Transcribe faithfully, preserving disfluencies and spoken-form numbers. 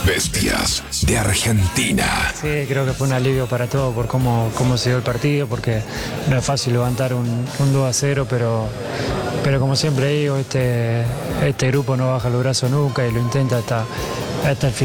bestias de Argentina. Sí, creo que fue un alivio para todos por cómo, cómo se dio el partido, porque no es fácil levantar un, un dos a cero, pero, pero como siempre digo, este, este grupo no baja los brazos nunca y lo intenta hasta, hasta el final.